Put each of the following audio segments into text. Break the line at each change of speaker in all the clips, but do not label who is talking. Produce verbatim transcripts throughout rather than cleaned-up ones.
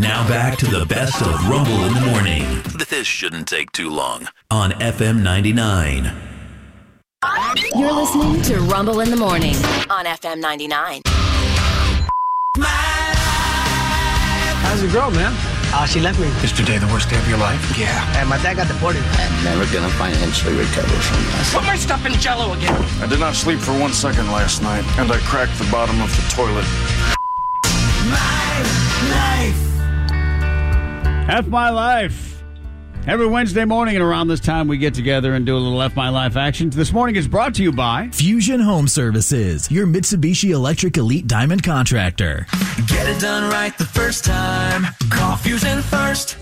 Now back to the best of Rumble in the Morning. This shouldn't take too long on F M ninety-nine.
You're listening to Rumble in the Morning on F M ninety-nine.
How's your girl, man?
Uh, she left me.
Is today the worst day of your life?
Yeah. And my dad got deported.
I'm never gonna financially recover from this.
Put my stuff in Jell-O again.
I did not sleep for one second last night, and I cracked the bottom of the toilet.
My life.
F My Life. Every Wednesday morning and around this time, we get together and do a little F My Life action. This morning is brought to you by
Fusion Home Services, your Mitsubishi Electric Elite Diamond contractor.
Get it done right the first time. Call Fusion first.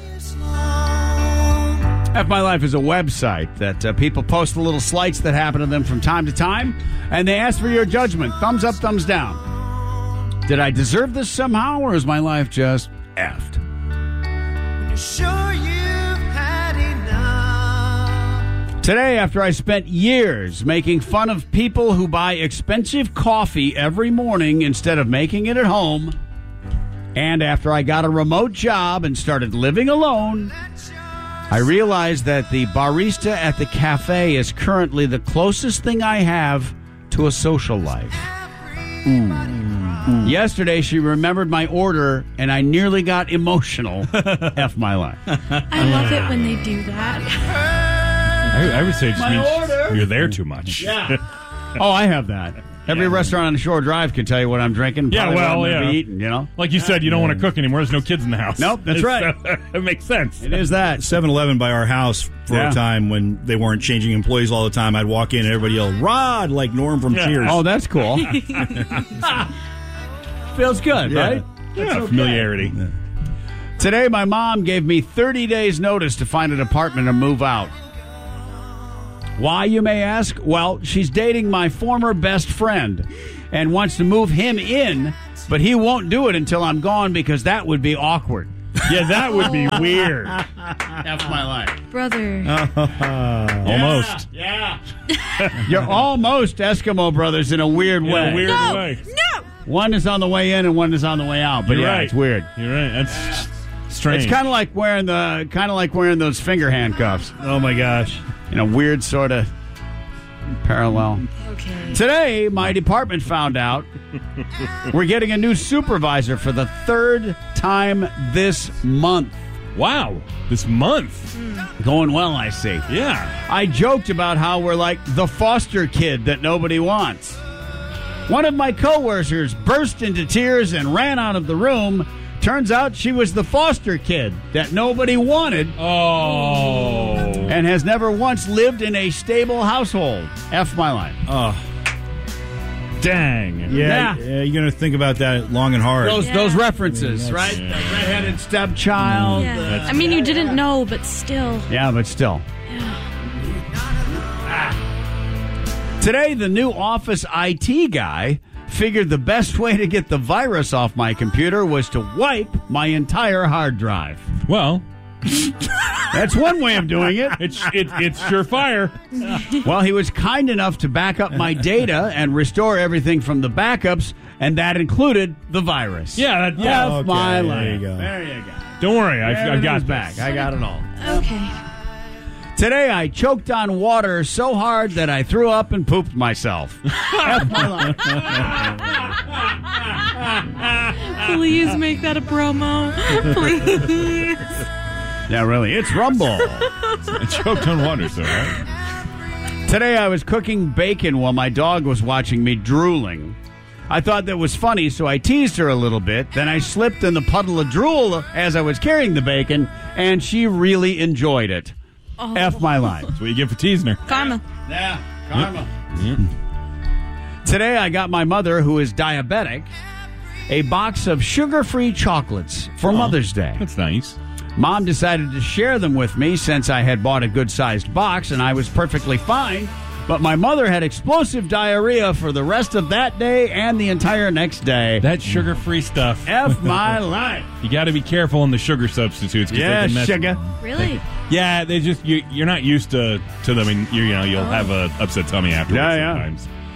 F My Life is a website that uh, people post the little slights that happen to them from time to time, and they ask for your judgment. Thumbs up, thumbs down. Did I deserve this somehow, or is my life just effed?
Sure you've had enough.
Today, after I spent years making fun of people who buy expensive coffee every morning instead of making it at home, and after I got a remote job and started living alone, I realized that the barista at the cafe is currently the closest thing I have to a social life. Mm. Mm. Yesterday, she remembered my order, and I nearly got emotional. F my life.
I love it when they do that.
I, I would say it just
My
means
order.
you're there too much.
Yeah. Oh, I have that. Every
Yeah.
restaurant on the Shore Drive can tell you what I'm drinking.
Yeah,
probably
well,
what I'm gonna
yeah.
be eating, you know?
Like you said, you don't want to cook anymore. There's no kids in the house.
Nope, that's right.
So, it makes sense.
It is that.
seven eleven by our house for
Yeah.
a time when they weren't changing employees all the time. I'd walk in and everybody yelled, Rod, like Norm from
Yeah.
Cheers.
Oh, that's cool. Feels good,
Yeah.
right?
Yeah,
That's okay.
familiarity.
Yeah.
Today, my mom gave me thirty days notice to find an apartment and move out. Why, you may ask? Well, she's dating my former best friend and wants to move him in, but he won't do it until I'm gone because that would be awkward.
Yeah, that would be weird.
That's my life.
Brother.
Almost.
Yeah. You're almost Eskimo brothers in a weird
In
way.
a weird
No!
way.
No!
One is on the way in and one is on the way out. But
You're
yeah,
right.
it's weird.
You're right. That's strange.
It's kind of like wearing the kind of like wearing those finger handcuffs.
Oh, my gosh.
In a weird sort of parallel.
Okay.
Today, my department found out we're getting a new supervisor for the third time this month.
Wow. This month.
Going well, I see.
Yeah.
I joked about how we're like the foster kid that nobody wants. One of my coworkers burst into tears and ran out of the room. Turns out she was the foster kid that nobody wanted
Oh.
and has never once lived in a stable household. F my life.
Oh,
Dang.
yeah.
Yeah.
yeah you're going to think about that long and hard.
Those
Yeah.
those references,
Yeah,
right?
yeah.
The redheaded stepchild.
Yeah.
the-
I mean, you didn't know, but still.
Yeah, but still. Today, the new office I T guy figured the best way to get the virus off my computer was to wipe my entire hard drive.
Well,
That's one way of doing it.
it's it, it's surefire.
Well, he was kind enough to back up my data and restore everything from the backups, and that included the virus.
Yeah, that, yeah.
F
okay,
my
there
life.
you go.
There you go.
Don't worry, I've, I've
Everything's
got
back.
this.
I got it all.
Okay.
Today, I choked on water so hard that I threw up and pooped myself. F my life.
Please make that a promo. Please.
Yeah, really. It's Rumble.
I choked on water, so right?
Today, I was cooking bacon while my dog was watching me drooling. I thought that was funny, so I teased her a little bit. Then I slipped in the puddle of drool as I was carrying the bacon, and she really enjoyed it.
Oh.
F my life.
That's what you get for teasing her.
Karma.
Yeah, karma. Today, I got my mother, who is diabetic, a box of sugar-free chocolates for Mother's Day.
That's nice.
Mom decided to share them with me since I had bought a good-sized box, and I was perfectly fine. But my mother had explosive diarrhea for the rest of that day and the entire next day.
That sugar-free stuff.
F my life.
You got to be careful on the sugar substitutes. 'cause
Yeah,
they can mess-
sugar.
Really?
Yeah, they just you, you're not used to to them, and you you know you'll have a upset tummy afterwards
Yeah, yeah.
sometimes.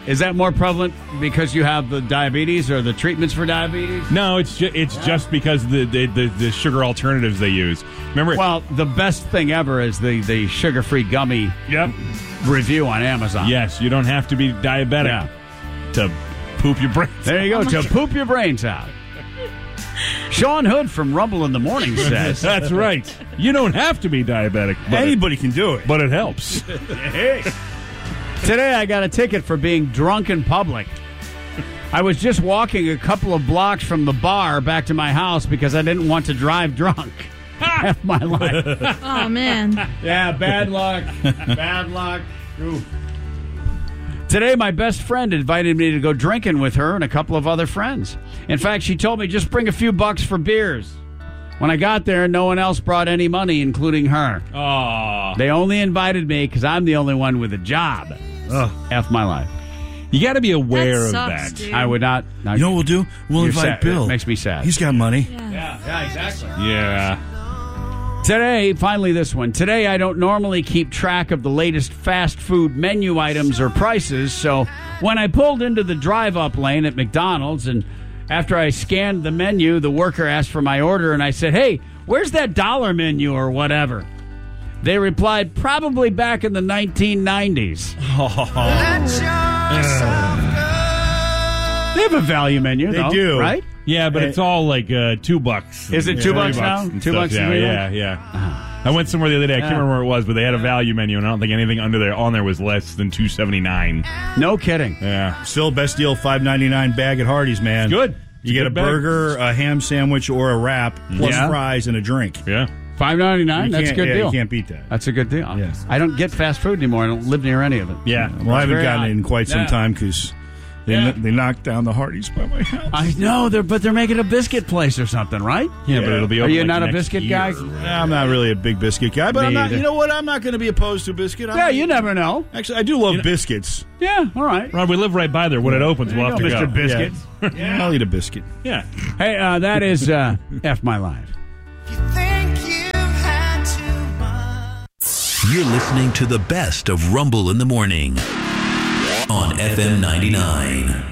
Is that more prevalent because you have the diabetes or the treatments for diabetes?
No, it's ju- it's yeah. just because the, the, the, the sugar alternatives they use. Remember?
Well, the best thing ever is the, the sugar-free gummy
yep.
review on Amazon.
Yes, you don't have to be diabetic
yeah.
to poop your brains
There you go, to poop your brains out. Sean Hood from Rumble in the Morning says.
That's right. You don't have to be diabetic. But
Anybody
it,
can do it.
But it helps.
Hey. Today I got a ticket for being drunk in public. I was just walking a couple of blocks from the bar back to my house because I didn't want to drive drunk. Half my life.
Oh, man.
Yeah, bad luck. Bad luck. Ooh. Today, my best friend invited me to go drinking with her and a couple of other friends. In fact, she told me just bring a few bucks for beers. When I got there, no one else brought any money, including her.
Aww.
They only invited me because I'm the only one with a job. Ugh. F my life.
You got to be aware
that
of
sucks,
that.
Dude.
I would not. not
you know what we'll do? We'll invite
sad.
Bill.
It makes me sad.
He's got money.
Yeah,
yeah, yeah exactly.
Yeah.
Today, finally this one. Today, I don't normally keep track of the latest fast food menu items or prices, so when I pulled into the drive-up lane at McDonald's, and after I scanned the menu, the worker asked for my order, and I said, hey, where's that dollar menu or whatever? They replied, probably back in the nineteen nineties. Oh. They have a value menu,
They
though,
do.
right?
Yeah, but
Hey.
it's all like uh, two bucks.
Is it
Yeah,
two bucks now?
and
Two
stuff.
bucks
Yeah,
a
yeah, yeah. I went somewhere the other day. I can't
Yeah.
remember where it was, but they had a value menu, and I don't think anything under there on there was less than two seventy nine.
No kidding.
Yeah,
Still best deal, five ninety-nine bag at Hardee's, man.
good.
You get a
Good bag.
burger, a ham sandwich, or a wrap, plus
Yeah.
fries and a drink.
Yeah.
five ninety-nine.
You
That's a
can't-
good
yeah,
deal.
You can't beat that.
That's a good deal.
Yes.
I don't get fast food anymore. I don't live near any of it.
Yeah.
Well, I haven't
very
gotten
odd.
it in quite some
Yeah.
time because they,
Yeah.
they knocked down the Hardee's by my house.
I know, they're, but they're making a biscuit place or something, right?
Yeah, but it'll be
Are
open
you
like
not a
next
biscuit
year.
guy?
I'm not really a big biscuit guy, but
Me
I'm not.
either.
You know what? I'm not going to be opposed to a biscuit. I'm
Yeah,
not-
you never know.
Actually, I do love
You know-
biscuits.
Yeah, all right.
Rob, we live right by there. When it opens,
There
we'll
you
have
go,
to
Mister
go.
Biscuit.
Yeah. I'll eat a biscuit.
Yeah.
Hey, uh, that is uh, F My Life.
You're listening to the best of Rumble in the Morning on F M ninety-nine.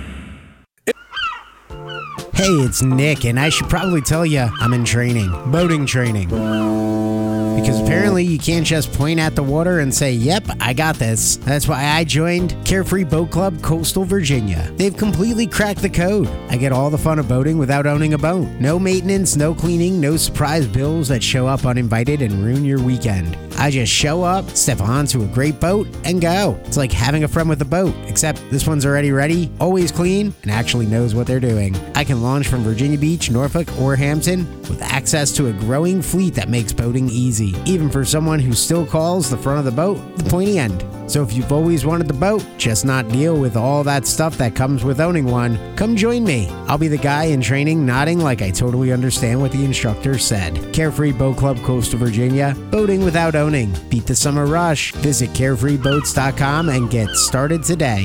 Hey, it's Nick, and I should probably tell you I'm in training, boating training. Because apparently you can't just point at the water and say, yep, I got this. That's why I joined Carefree Boat Club Coastal Virginia. They've completely cracked the code. I get all the fun of boating without owning a boat. No maintenance, no cleaning, no surprise bills that show up uninvited and ruin your weekend. I just show up, step onto a great boat, and go. It's like having a friend with a boat, except this one's already ready, always clean, and actually knows what they're doing. I can launch from Virginia Beach, Norfolk, or Hampton with access to a growing fleet that makes boating easy, even for someone who still calls the front of the boat the pointy end. So if you've always wanted to boat, just not deal with all that stuff that comes with owning one, come join me. I'll be the guy in training nodding like I totally understand what the instructor said. Carefree Boat Club Coastal Virginia, boating without owning. Beat the summer rush. Visit carefree boats dot com and get started today.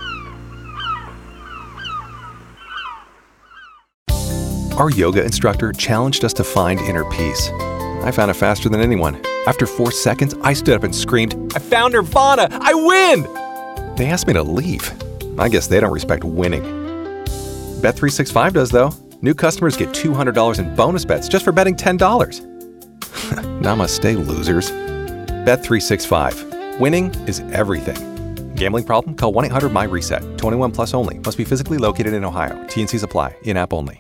Our yoga instructor challenged us to find inner peace. I found it faster than anyone. After four seconds, I stood up and screamed, I found Nirvana! I win! They asked me to leave. I guess they don't respect winning. Bet three sixty-five does, though. New customers get two hundred dollars in bonus bets just for betting ten dollars. Namaste, losers. Bet three sixty-five. Winning is everything. Gambling problem? Call one eight hundred my reset. twenty-one plus only. Must be physically located in Ohio. T N Cs apply. In-app only.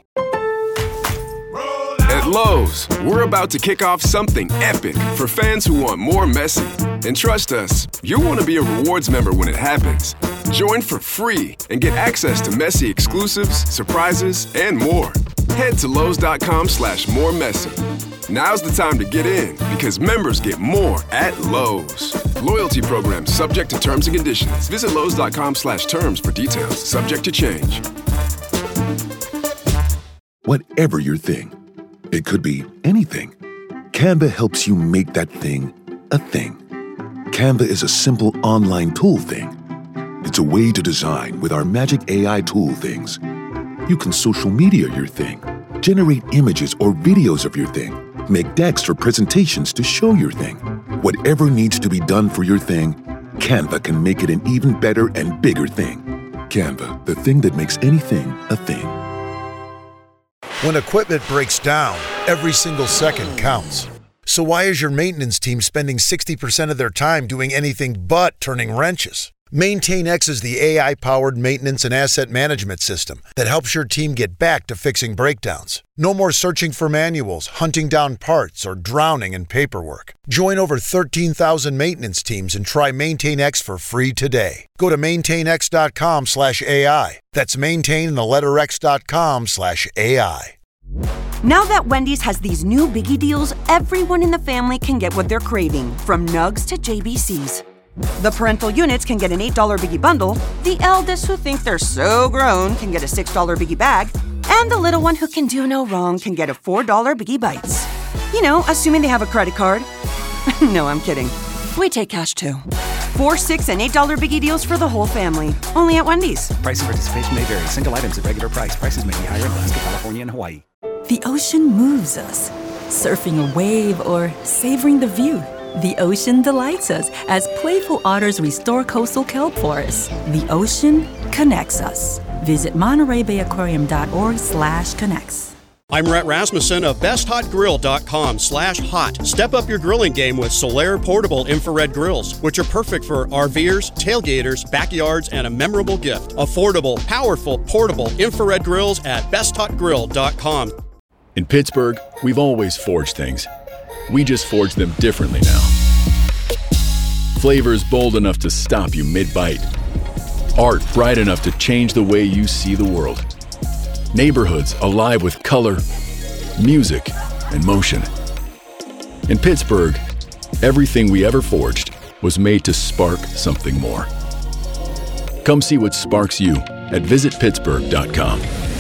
At Lowe's, we're about to kick off something epic for fans who want more Messi. And trust us, you'll want to be a rewards member when it happens. Join for free and get access to Messi exclusives, surprises, and more. Head to Lowe's.com slash more Messi. Now's the time to get in because members get more at Lowe's. Loyalty program subject to terms and conditions. Visit Lowe's.com slash terms for details. Subject to change.
Whatever your thing, it could be anything. Canva helps you make that thing a thing. Canva is a simple online tool thing. It's a way to design with our magic A I tool things. You can social media your thing, generate images or videos of your thing, make decks for presentations to show your thing. Whatever needs to be done for your thing, Canva can make it an even better and bigger thing. Canva, the thing that makes anything a thing.
When equipment breaks down, every single second counts. So why is your maintenance team spending sixty percent of their time doing anything but turning wrenches? MaintainX is the A I-powered maintenance and asset management system that helps your team get back to fixing breakdowns. No more searching for manuals, hunting down parts, or drowning in paperwork. Join over thirteen thousand maintenance teams and try MaintainX for free today. Go to maintainx.com slash AI. That's maintain and the letter x.com slash AI.
Now that Wendy's has these new biggie deals, everyone in the family can get what they're craving, from nugs to J B Cs. The parental units can get an eight dollar biggie bundle, the eldest who think they're so grown can get a six dollar biggie bag, and the little one who can do no wrong can get a four dollar biggie bites. You know, assuming they have a credit card. No, I'm kidding. We take cash too. Four, six, and eight dollar biggie deals for the whole family. Only at Wendy's.
Price and participation may vary. Single items at regular price. Prices may be higher in Alaska, California, and Hawaii.
The ocean moves us. Surfing a wave or savoring the view. The ocean delights us as playful otters restore coastal kelp forests. The ocean connects us. Visit Monterey Bay Aquarium dot org slash connects.
I'm Rhett Rasmussen of best hot grill dot com slash hot. Step up your grilling game with Solaire portable infrared grills, which are perfect for RVers, tailgaters, backyards, and a memorable gift. Affordable, powerful, portable infrared grills at best hot grill dot com.
In Pittsburgh, we've always forged things. We just forge them differently now. Flavors bold enough to stop you mid-bite. Art bright enough to change the way you see the world. Neighborhoods alive with color, music, and motion. In Pittsburgh, everything we ever forged was made to spark something more. Come see what sparks you at visit pittsburgh dot com.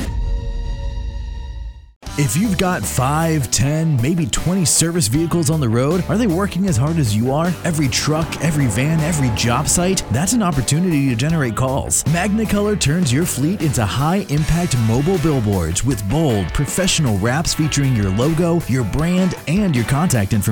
If you've got five, ten, maybe twenty service vehicles on the road, are they working as hard as you are? Every truck, every van, every job site? That's an opportunity to generate calls. Magnicolor turns your fleet into high-impact mobile billboards with bold, professional wraps featuring your logo, your brand, and your contact information.